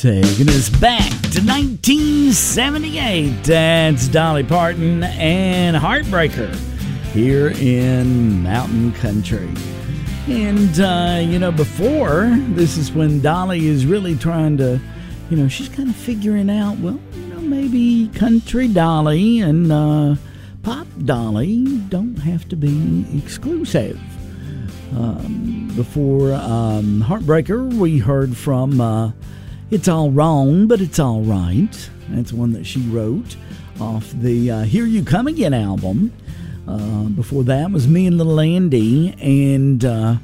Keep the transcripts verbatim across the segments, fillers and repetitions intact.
Taking us back to nineteen seventy-eight. That's Dolly Parton and Heartbreaker here in Mountain Country. And, uh, you know, before, this is when Dolly is really trying to, you know, she's kind of figuring out, well, you know, maybe Country Dolly and uh, Pop Dolly don't have to be exclusive. Um, before um, Heartbreaker, we heard from uh, It's All Wrong, But It's All Right. That's one that she wrote off the uh, Here You Come Again album. Uh, before that was Me and Little Andy, and uh,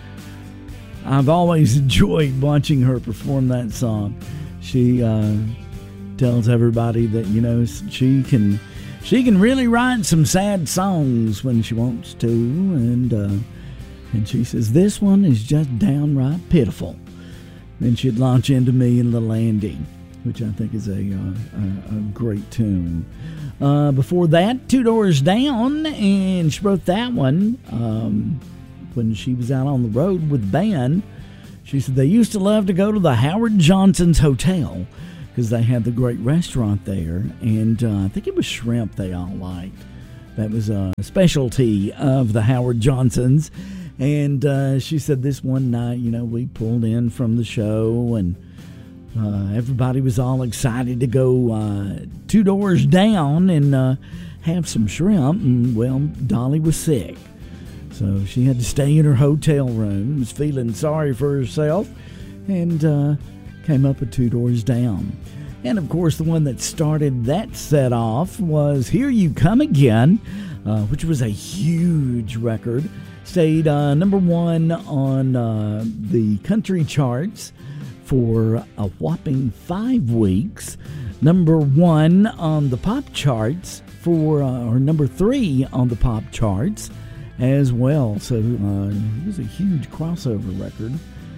I've always enjoyed watching her perform that song. She uh, tells everybody that, you know, she can she can really write some sad songs when she wants to, and uh, and she says this one is just downright pitiful. Then she'd launch into Me and Little Andy, which I think is a, uh, a, a great tune. Uh, before that, Two Doors Down, and she wrote that one um, when she was out on the road with the band. She said they used to love to go to the Howard Johnson's Hotel because they had the great restaurant there, and uh, I think it was shrimp they all liked. That was a specialty of the Howard Johnsons. And uh, she said this one night, you know, we pulled in from the show, and Uh, everybody was all excited to go uh, two doors down and uh, have some shrimp, and, well, Dolly was sick. So she had to stay in her hotel room, was feeling sorry for herself, and uh, came up with Two Doors Down. And, of course, the one that started that set off was Here You Come Again, uh, which was a huge record. Stayed uh, number one on uh, the country charts for a whopping five weeks, number one on the pop charts for, uh, or number three on the pop charts as well. So uh, it was a huge crossover record.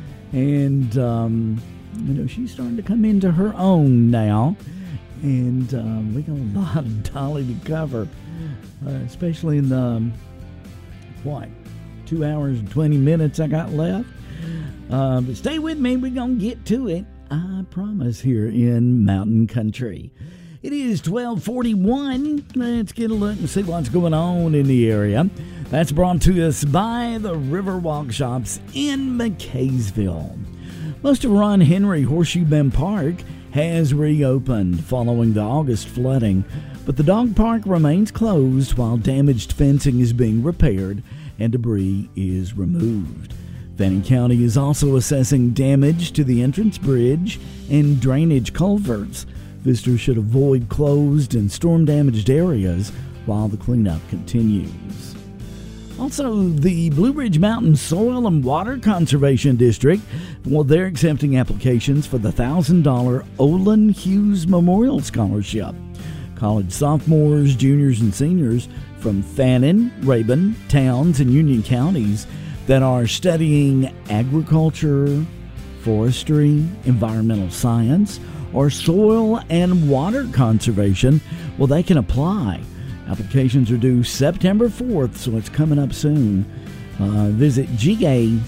And, um, you know, she's starting to come into her own now. And uh, we got a lot of Dolly to cover, uh, especially in the, um, what, two hours and twenty minutes I got left. Uh, but stay with me. We're going to get to it, I promise, here in Mountain Country. It is twelve forty-one. Let's get a look and see what's going on in the area. That's brought to us by the Riverwalk Shops in McKaysville. Most of Ron Henry Horseshoe Bend Park has reopened following the August flooding, but the dog park remains closed while damaged fencing is being repaired and debris is removed. Fannin County is also assessing damage to the entrance bridge and drainage culverts. Visitors should avoid closed and storm-damaged areas while the cleanup continues. Also, the Blue Ridge Mountain Soil and Water Conservation District, well, they're accepting applications for the one thousand dollars Olin Hughes Memorial Scholarship. College sophomores, juniors, and seniors from Fannin, Rabun, Towns, and Union counties that are studying agriculture, forestry, environmental science, or soil and water conservation, well, they can apply. Applications are due September fourth, so it's coming up soon. Uh, visit gacd.us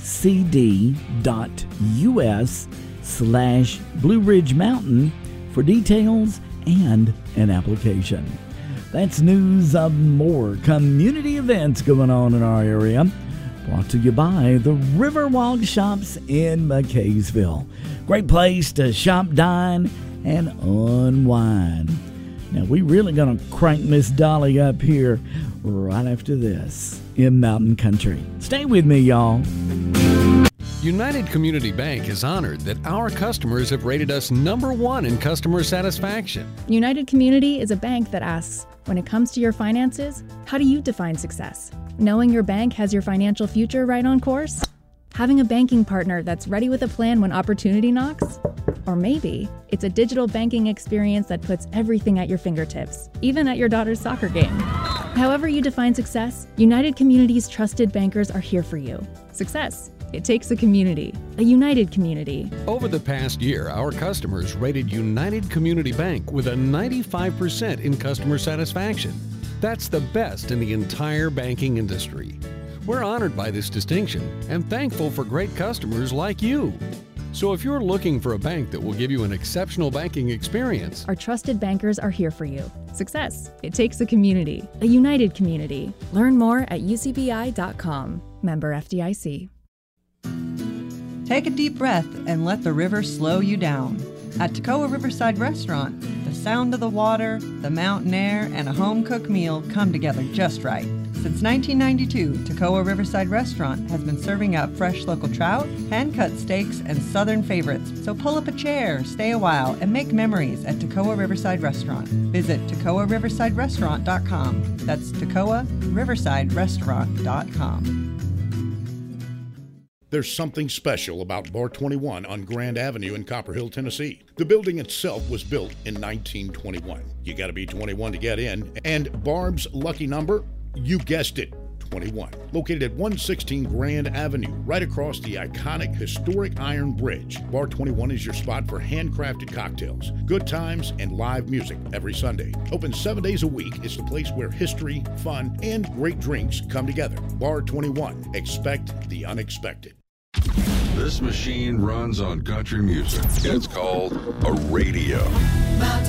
slash Blue Ridge Mountain for details and an application. That's news of more community events going on in our area. Brought to you by the Riverwalk Shops in McKaysville. Great place to shop, dine, and unwind. Now, we really going to crank Miss Dolly up here right after this in Mountain Country. Stay with me, y'all. United Community Bank is honored that our customers have rated us number one in customer satisfaction. United Community is a bank that asks, when it comes to your finances, how do you define success? Knowing your bank has your financial future right on course? Having a banking partner that's ready with a plan when opportunity knocks? Or maybe it's a digital banking experience that puts everything at your fingertips, even at your daughter's soccer game. However you define success, United Community's trusted bankers are here for you. Success. It takes a community, a united community. Over the past year, our customers rated United Community Bank with a ninety-five percent in customer satisfaction. That's the best in the entire banking industry. We're honored by this distinction and thankful for great customers like you. So if you're looking for a bank that will give you an exceptional banking experience, Our trusted bankers are here for you. Success. It takes a community, a united community. Learn more at u c b i dot com. Member F D I C. Take a deep breath and let the river slow you down. At Toccoa Riverside Restaurant, the sound of the water, the mountain air, and a home-cooked meal come together just right. Since nineteen ninety-two, Toccoa Riverside Restaurant has been serving up fresh local trout, hand-cut steaks, and southern favorites. So pull up a chair, stay a while, and make memories at Toccoa Riverside Restaurant. Visit toccoa riverside restaurant dot com. That's toccoa riverside restaurant dot com. There's something special about Bar twenty-one on Grand Avenue in Copper Hill, Tennessee. The building itself was built in nineteen twenty-one. You got to be twenty-one to get in. And Barb's lucky number? You guessed it, twenty-one. Located at one sixteen Grand Avenue, right across the iconic historic Iron Bridge. Bar twenty-one is your spot for handcrafted cocktails, good times, and live music every Sunday. Open seven days a week, it's the place where history, fun, and great drinks come together. Bar twenty-one. Expect the unexpected. This machine runs on country music. It's called a radio.